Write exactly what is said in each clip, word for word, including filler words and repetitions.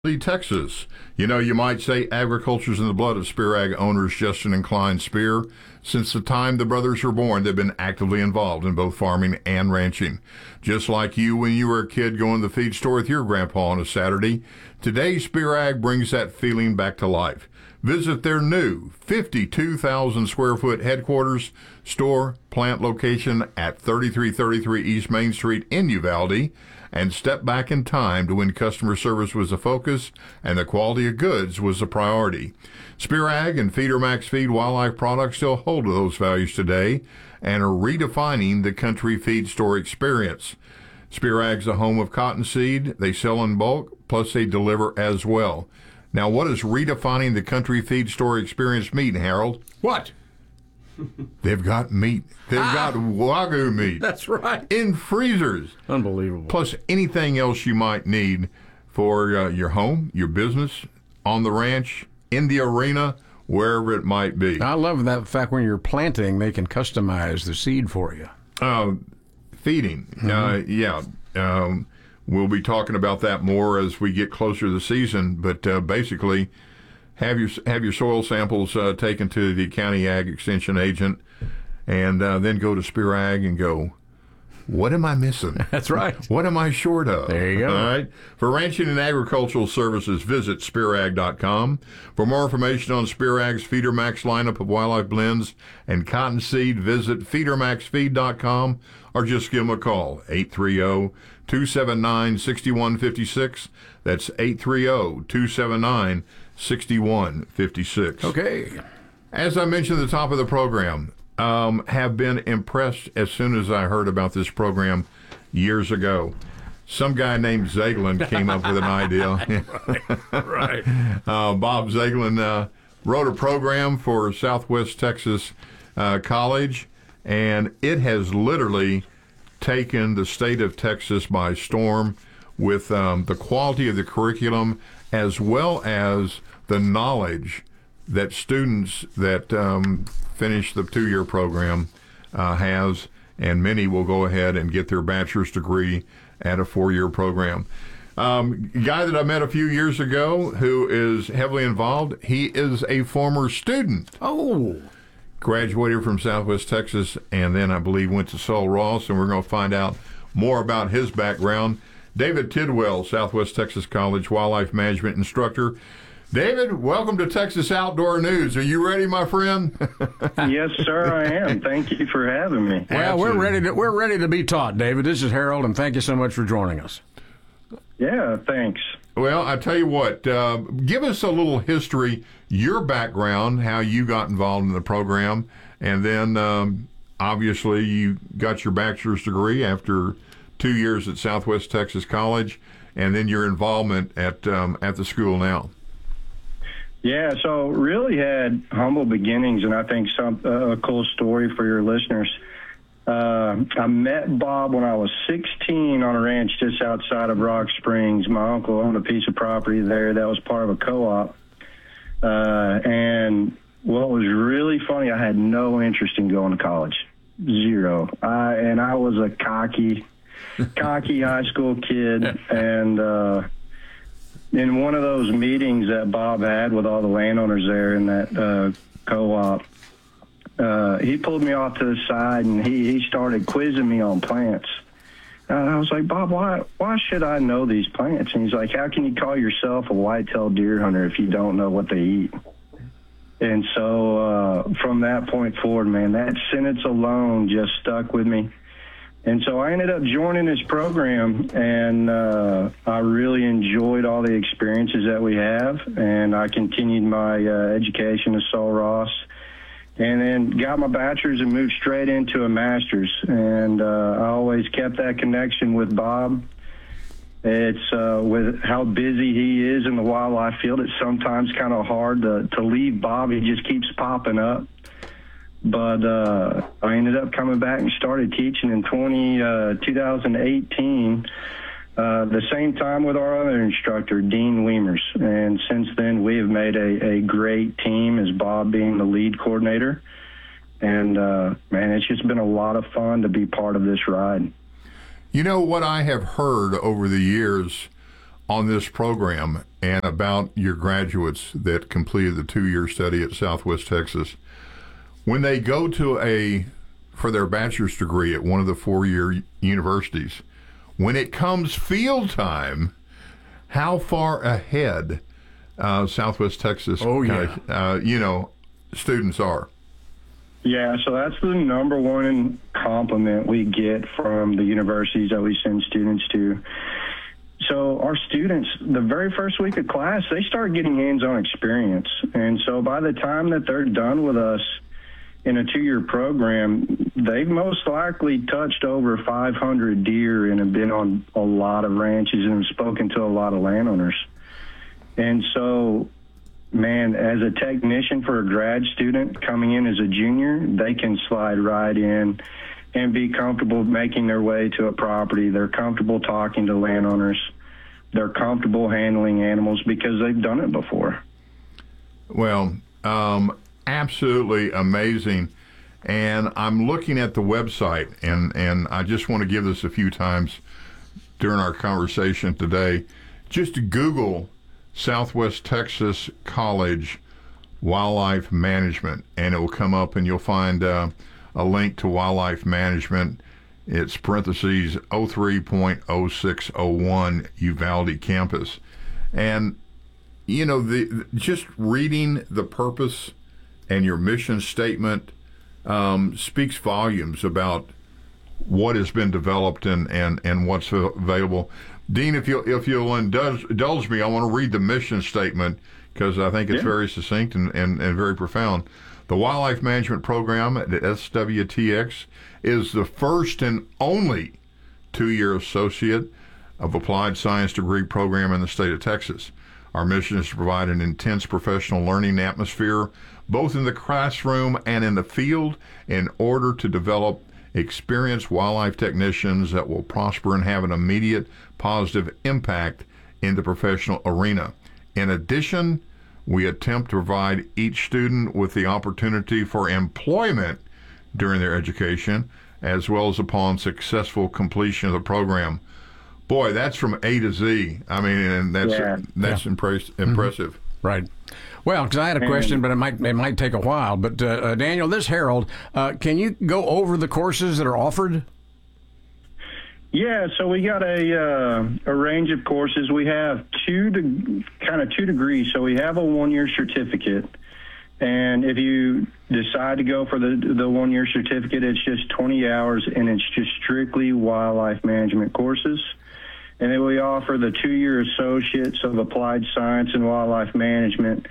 Texas. You know, you might say agriculture's in the blood of Spear Ag owners Justin and Klein Spear. Since the time the brothers were born, they've been actively involved in both farming and ranching. Just like you when you were a kid going to the feed store with your grandpa on a Saturday, today Spear Ag brings that feeling back to life. Visit their new fifty-two thousand square foot headquarters, store, plant location at thirty-three thirty-three East Main Street in Uvalde, and step back in time to when customer service was a focus and the quality of goods was a priority. Spear Ag and Feeder Max Feed wildlife products still hold to those values today and are redefining the country feed store experience. Spear Ag's a home of cottonseed. They sell in bulk, plus they deliver as well. Now, what does redefining the country feed store experience mean, Harold? What? They've got meat. They've ah, got Wagyu meat. That's right. In freezers. Unbelievable. Plus anything else you might need for uh, your home, your business, on the ranch, in the arena, wherever it might be. I love that fact when you're planting, they can customize the seed for you. Uh, feeding. Mm-hmm. Uh, yeah. Um, we'll be talking about that more as we get closer to the season, but uh, basically have your have your soil samples uh, taken to the county ag extension agent, and uh, then go to Spear Ag and go, what am I missing? That's right. What am I short of? There you go. All right. For ranching and agricultural services, visit spear ag dot com. For more information on Spear Ag's Feeder Max lineup of wildlife blends and cottonseed, visit feeder max feed dot com or just give them a call, eight three zero, two seven nine, six one five six. That's eight three zero, two seven nine, six one five six. Okay. As I mentioned at the top of the program, Um, have been impressed as soon as I heard about this program years ago. Some guy named Zaglin came up with an idea. right. right. Uh, Bob Zaglin uh, wrote a program for Southwest Texas uh, College, and it has literally taken the state of Texas by storm with um, the quality of the curriculum as well as the knowledge that students that um, finish the two-year program uh, has, and many will go ahead and get their bachelor's degree at a four-year program. Um, guy that I met a few years ago who is heavily involved, he is a former student. Oh. Graduated from Southwest Texas, and then I believe went to Sul Ross, and we're going to find out more about his background. David Tidwell, Southwest Texas College wildlife management instructor. David, welcome to Texas Outdoor News. Are you ready, my friend? Yes, sir, I am. Thank you for having me. Well, we're ready to we're ready to be taught, David. This is Harold, and thank you so much for joining us. Yeah, thanks. Well, I tell you what, uh, give us a little history, your background, how you got involved in the program, and then um, obviously you got your bachelor's degree after two years at Southwest Texas College, and then your involvement at um, at the school now. Yeah, so really had humble beginnings, and I think some uh, a cool story for your listeners. Uh, I met Bob when I was sixteen on a ranch just outside of Rock Springs. My uncle owned a piece of property there that was part of a co-op. Uh, and what was really funny, I had no interest in going to college, zero. I, and I was a cocky, cocky high school kid, and uh, in one of those meetings that Bob had with all the landowners there in that uh, co-op, uh, he pulled me off to the side and he, he started quizzing me on plants. And I was like, Bob, why why should I know these plants? And he's like, how can you call yourself a white-tailed deer hunter if you don't know what they eat? And so uh, from that point forward, man, that sentence alone just stuck with me. And so I ended up joining this program, and uh, I really enjoyed all the experiences that we have, and I continued my uh, education at Sul Ross, and then got my bachelor's and moved straight into a master's. And uh, I always kept that connection with Bob. It's uh, with how busy he is in the wildlife field, it's sometimes kind of hard to, to leave Bob. He just keeps popping up. But uh, I ended up coming back and started teaching in twenty, uh, twenty eighteen, uh, the same time with our other instructor, Dean Weimers. And since then, we have made a, a great team, as Bob being the lead coordinator. And, uh, man, it's just been a lot of fun to be part of this ride. You know, what I have heard over the years on this program and about your graduates that completed the two-year study at Southwest Texas. When they go to a, for their bachelor's degree at one of the four-year universities, when it comes field time, how far ahead uh, Southwest Texas, oh, yeah. uh, you know, students are? Yeah, so that's the number one compliment we get from the universities that we send students to. So our students, the very first week of class, they start getting hands-on experience. And so by the time that they're done with us in a two-year program, they've most likely touched over five hundred deer and have been on a lot of ranches and have spoken to a lot of landowners. And so, man, as a technician for a grad student coming in as a junior, they can slide right in and be comfortable making their way to a property. They're comfortable talking to landowners. They're comfortable handling animals because they've done it before. Well, um, absolutely amazing. And I'm looking at the website, and, and I just want to give this a few times during our conversation today. Just Google Southwest Texas College Wildlife Management, and it will come up, and you'll find uh, a link to wildlife management. It's parentheses oh three point oh six oh one Uvalde campus. And, you know, the just reading the purpose and your mission statement um, speaks volumes about what has been developed and, and, and what's available. Dean, if you'll, if you'll indulge, indulge me, I want to read the mission statement because I think it's yeah. very succinct and, and, and very profound. The Wildlife Management Program at S W T X is the first and only two-year associate of applied science degree program in the state of Texas. Our mission is to provide an intense professional learning atmosphere, both in the classroom and in the field, in order to develop experienced wildlife technicians that will prosper and have an immediate positive impact in the professional arena. In addition, we attempt to provide each student with the opportunity for employment during their education, as well as upon successful completion of the program. Boy, that's from A to Z. I mean, and that's yeah. that's yeah. Impress- impressive. Mm-hmm. Right. Well, because I had a question, but it might it might take a while. But uh, uh, Daniel, this Harold, uh, can you go over the courses that are offered? Yeah, so we got a uh, a range of courses. We have two de- kind of two degrees. So we have a one-year certificate, and if you decide to go for the the one-year certificate, it's just twenty hours, and it's just strictly wildlife management courses. And then we offer the two-year associates of applied science and wildlife management.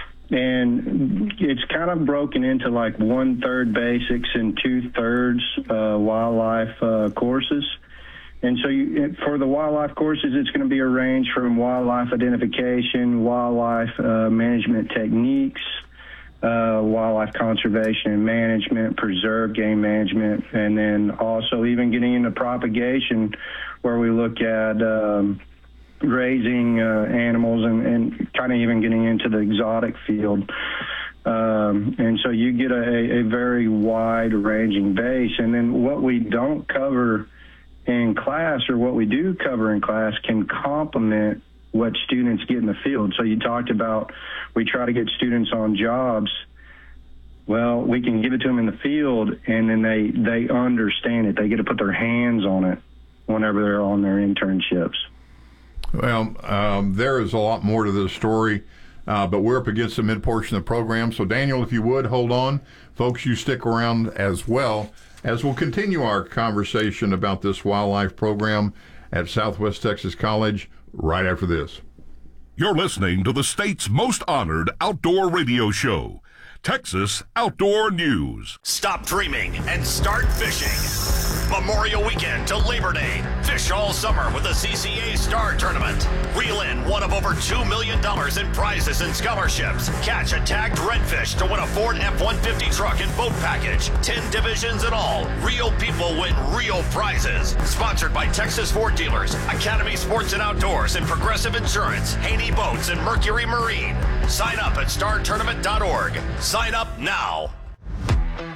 And it's kind of broken into like one-third basics and two-thirds uh, wildlife uh, courses. And so you, for the wildlife courses, it's going to be a range from wildlife identification, wildlife uh, management techniques, uh, wildlife conservation and management, preserve game management, and then also even getting into propagation, where we look at um, raising uh, animals and, and kind of even getting into the exotic field. Um, and so you get a, a very wide-ranging base. And then what we don't cover in class, or what we do cover in class, can complement what students get in the field. So you talked about we try to get students on jobs. Well, we can give it to them in the field, and then they, they understand it. They get to put their hands on it whenever they're on their internships. Well, um, there is a lot more to this story, uh, but we're up against the mid-portion of the program. So, Daniel, if you would, hold on. Folks, you stick around as well, as we'll continue our conversation about this wildlife program at Southwest Texas College right after this. You're listening to the state's most honored outdoor radio show, Texas Outdoor News. Stop dreaming and start fishing. Memorial Weekend to Labor Day. Fish all summer with the C C A Star Tournament. Reel in one of over two million dollars in prizes and scholarships. Catch a tagged redfish to win a Ford F one fifty truck and boat package. Ten divisions in all. Real people win real prizes. Sponsored by Texas Ford Dealers, Academy Sports and Outdoors, and Progressive Insurance, Haney Boats, and Mercury Marine. Sign up at star tournament dot org. Sign up now.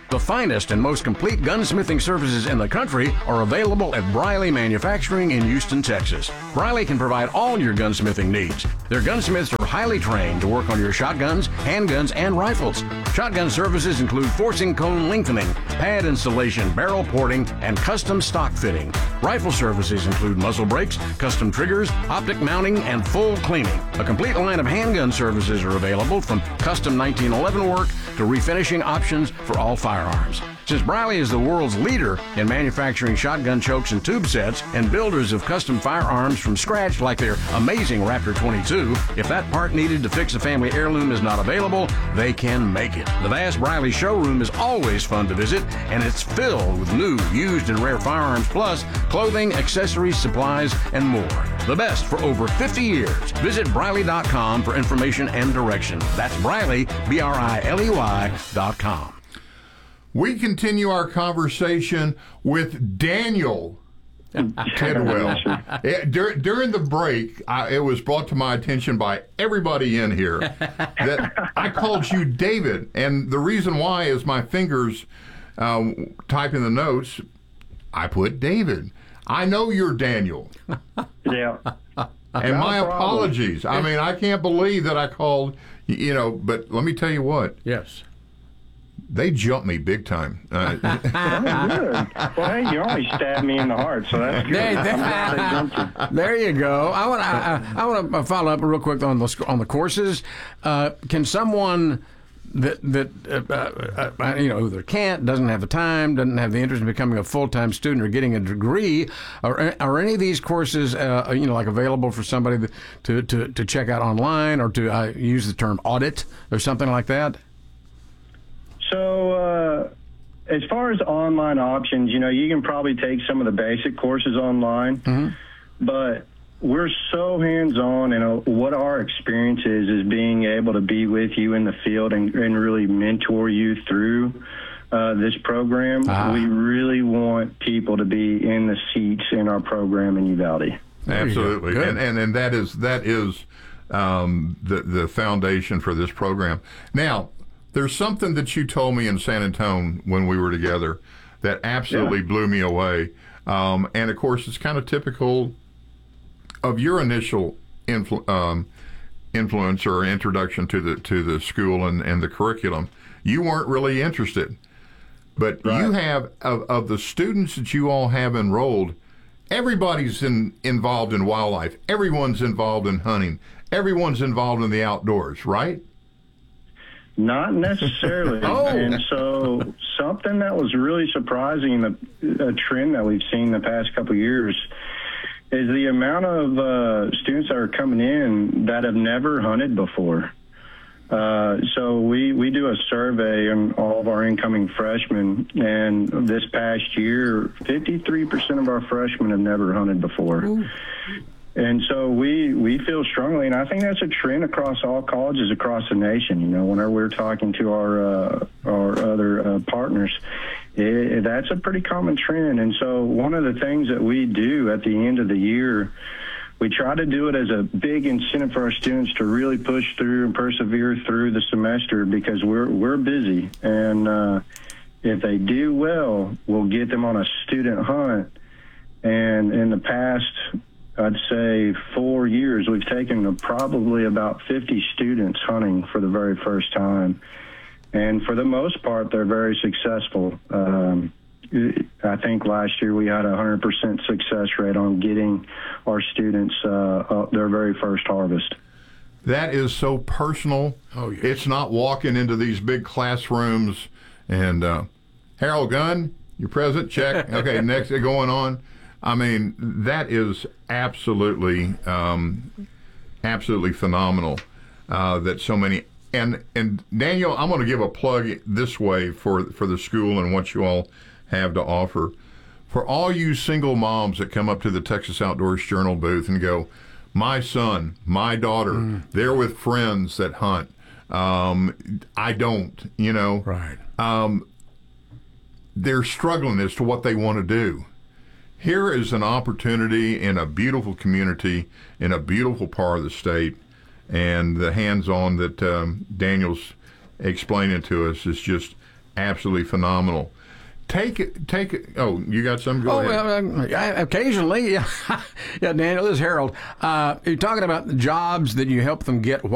The finest and most complete gunsmithing services in the country are available at Briley Manufacturing in Houston, Texas. Briley can provide all your gunsmithing needs. Their gunsmiths are highly trained to work on your shotguns, handguns, and rifles. Shotgun services include forcing cone lengthening, pad installation, barrel porting, and custom stock fitting. Rifle services include muzzle brakes, custom triggers, optic mounting, and full cleaning. A complete line of handgun services are available, from custom nineteen eleven work to refinishing options for all firearms. Since Briley is the world's leader in manufacturing shotgun chokes and tube sets and builders of custom firearms from scratch like their amazing Raptor twenty-two, if that part needed to fix a family heirloom is not available, they can make it. The vast Briley showroom is always fun to visit, and it's filled with new, used, and rare firearms, plus clothing, accessories, supplies, and more. The best for over fifty years. Visit Briley dot com for information and direction. That's Briley, B R I L E Y dot com. We continue our conversation with Daniel Tidwell. It, dur- during the break, I, it was brought to my attention by everybody in here that I called you David, and the reason why is my fingers um, typing the notes, I put David. I know you're Daniel. Yeah. And Not my a problem. apologies. I mean, I can't believe that I called, you know, but let me tell you what. Yes. They jumped me big time. Uh, Oh, good. Well, hey, you only stabbed me in the heart, so that's good. There, there, there you go. I want I, I want to follow up real quick on the on the courses. Uh, can someone that that uh, uh, uh, you know either can't, doesn't have the time, doesn't have the interest in becoming a full time student or getting a degree, are are any of these courses uh, you know like available for somebody to to to check out online, or to uh, use the term audit or something like that? So, uh, as far as online options, you know, you can probably take some of the basic courses online, mm-hmm. but we're so hands-on, and uh, what our experience is, is being able to be with you in the field and, and really mentor you through uh, this program. Ah. We really want people to be in the seats in our program in Uvalde. Absolutely. And, and and that is, that is um, the, the foundation for this program. Now, there's something that you told me in San Antonio when we were together that absolutely yeah. blew me away. Um, and, of course, it's kind of typical of your initial influ- um, influence or introduction to the to the school and, and the curriculum. You weren't really interested. But right. you have, of, of the students that you all have enrolled, everybody's in, involved in wildlife. Everyone's involved in hunting. Everyone's involved in the outdoors, right? Not necessarily. oh. And so something that was really surprising, the, a trend that we've seen the past couple of years, is the amount of uh, students that are coming in that have never hunted before. Uh, so we, we do a survey on all of our incoming freshmen, and this past year, fifty-three percent of our freshmen have never hunted before. Ooh. And so we, we feel strongly, and I think that's a trend across all colleges across the nation. You know, whenever we're talking to our uh, our other uh, partners, it, that's a pretty common trend. And so one of the things that we do at the end of the year, we try to do it as a big incentive for our students to really push through and persevere through the semester, because we're we're busy. And uh, if they do well, we'll get them on a student hunt. And in the past, I'd say four years, we've taken probably about fifty students hunting for the very first time. And for the most part, they're very successful. Um, I think last year we had a one hundred percent success rate on getting our students uh, their very first harvest. That is so personal. Oh, yes. It's not walking into these big classrooms and, uh, Harold Gunn, you're present, check. Okay, next, going on. I mean, that is absolutely, um, absolutely phenomenal uh, that so many. And and Daniel, I'm going to give a plug this way for for the school and what you all have to offer. For all you single moms that come up to the Texas Outdoors Journal booth and go, my son, my daughter, mm. they're with friends that hunt. Um, I don't, you know. Right. Um, they're struggling as to what they want to do. Here is an opportunity in a beautiful community, in a beautiful part of the state, and the hands-on that um, Daniel's explaining to us is just absolutely phenomenal. Take take. Oh, you got some? Go oh, ahead. well, um, I, occasionally, yeah, yeah. Daniel, this is Harold. Uh, you're talking about the jobs that you help them get.